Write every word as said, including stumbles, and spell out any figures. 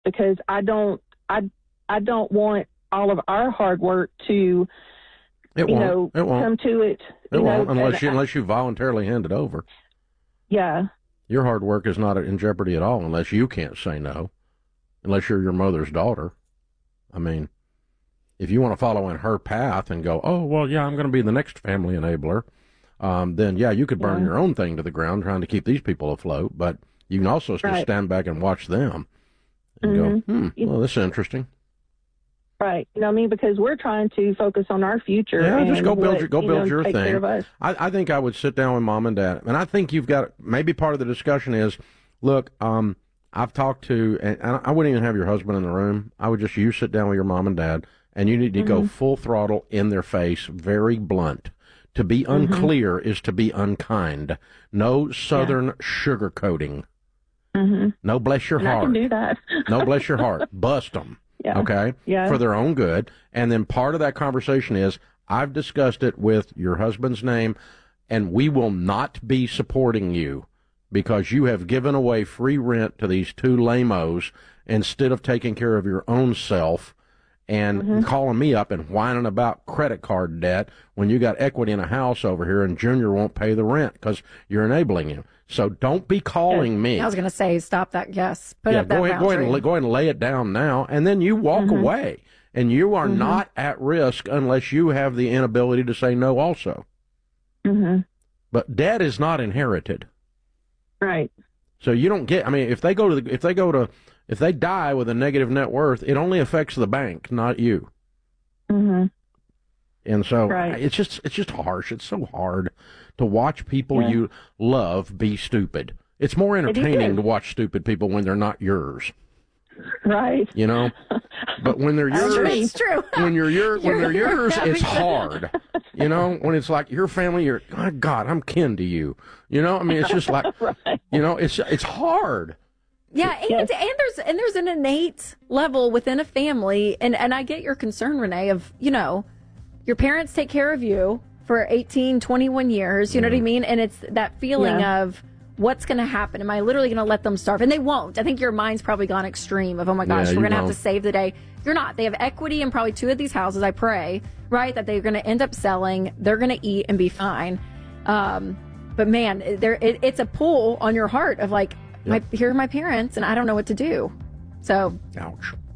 because I don't, I, I don't want all of our hard work to, it you won't. know, it won't. come to it. It you won't know, unless you I, unless you voluntarily hand it over. Yeah. Your hard work is not in jeopardy at all unless you can't say no, unless you're your mother's daughter. I mean, if you want to follow in her path and go, oh, well, yeah, I'm going to be the next family enabler, um, then, yeah, you could burn yeah. your own thing to the ground trying to keep these people afloat, but you can also just Right. stand back and watch them and Mm-hmm. go, hmm, well, this is interesting. Right. You know what I mean? Because we're trying to focus on our future. Yeah, and just go build what, your, go you build know, your take thing. Care of us. I, I think I would sit down with mom and dad, and I think you've got, maybe part of the discussion is, look, um, I've talked to, and I wouldn't even have your husband in the room. I would just, you sit down with your mom and dad, and you need to mm-hmm. go full throttle in their face, very blunt. To be unclear mm-hmm. is to be unkind. No southern yeah. sugarcoating. Mm-hmm. No bless your and heart. I can do that. No bless your heart. Bust them. Yeah. Okay? Yeah. For their own good. And then part of that conversation is, I've discussed it with your husband's name, and we will not be supporting you because you have given away free rent to these two lamos instead of taking care of your own self and mm-hmm. calling me up and whining about credit card debt when you got equity in a house over here and Junior won't pay the rent because you're enabling him. So don't be calling Good. me. I was going to say, stop that. Yes. Put yeah, up that go ahead, go ahead, and, go ahead and lay it down now, and then you walk mm-hmm. away. And you are mm-hmm. not at risk unless you have the inability to say no also. Mm-hmm. But debt is not inherited. Right. So you don't get, I mean, if they go to, the, if they go to, if they die with a negative net worth, it only affects the bank, not you. Mm-hmm. And so right. it's just, it's just harsh. It's so hard to watch people yeah. you love be stupid. It's more entertaining to watch stupid people when they're not yours. Right. You know, but when they're yours, it's true. when you're your, when they're yours, it's hard. You know, when it's like your family, you're, oh God, I'm kin to you. You know, I mean, it's just like, right. you know, it's it's hard. Yeah, and, yes. and there's and there's an innate level within a family, and, and I get your concern, Renee, of, you know, your parents take care of you for eighteen, twenty-one years, you know mm. what I mean? And it's that feeling yeah. of, what's going to happen? Am I literally going to let them starve? And they won't. I think your mind's probably gone extreme of, oh my gosh, yeah, we're going to have won't. to save the day. You're not. They have equity in probably two of these houses, I pray, right? That they're going to end up selling. They're going to eat and be fine. Um, but man, there it, it's a pull on your heart of like, yep. my, here are my parents and I don't know what to do. So. Ouch.